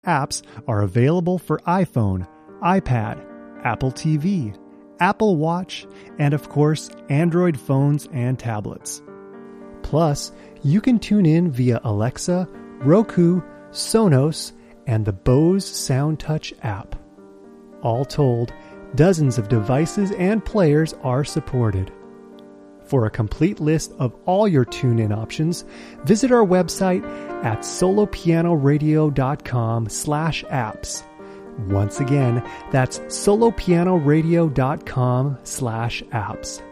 Apps are available for iPhone, iPad, Apple TV, Apple Watch, and of course, Android phones and tablets. Plus, you can tune in via Alexa, Roku, Sonos, and the Bose SoundTouch app. All told, dozens of devices and players are supported. For a complete list of all your tune-in options, visit our website at solopianoradio.com/apps. Once again, that's solopianoradio.com/apps.